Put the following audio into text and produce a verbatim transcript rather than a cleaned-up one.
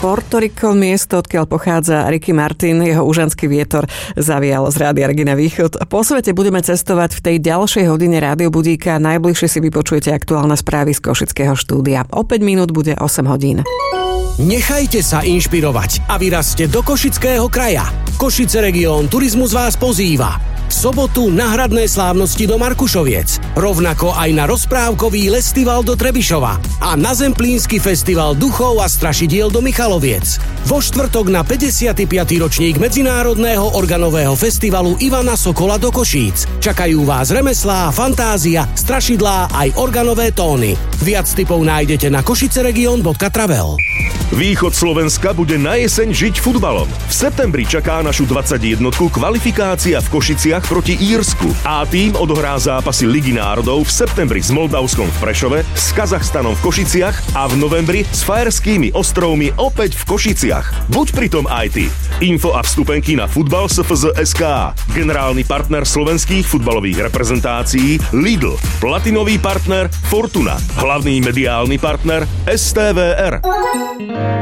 Portoriko, miesto, odkiaľ pochádza Ricky Martin, jeho užanský vietor zavial z Rádia Regina Východ. Po svete budeme cestovať v tej ďalšej hodine Rádio Budíka. Najbližšie si vypočujete aktuálne správy z košického štúdia. O päť minút bude osem hodín. Nechajte sa inšpirovať a vyrazte do Košického kraja. Košice Región Turizmus vás pozýva. V sobotu na hradné slávnosti do Markušoviec, rovnako aj na rozprávkový festival do Trebišova a na Zemplínsky festival duchov a strašidiel do Michaloviec. Vo štvrtok na päťdesiaty piaty ročník Medzinárodného organového festivalu Ivana Sokola do Košíc. Čakajú vás remeslá, fantázia, strašidlá aj organové tóny. Viac tipov nájdete na košiceregion bodka travel. Východ Slovenska bude na jeseň žiť futbalom. V septembri čaká našu dvadsaťjednotku kvalifikácia v Košiciach proti Írsku. A tým odohrá zápasy Ligy národov v septembri s Moldavskom v Prešove, s Kazachstanom v Košiciach a v novembri s Fajerskými ostrovmi opäť v Košiciach. Buď pritom aj ty. Info a vstupenky na futbal es ef zet bodka es ká. Generálny partner slovenských futbalových reprezentácií Lidl. Platinový partner Fortuna. Hlavný mediálny partner es té vé er.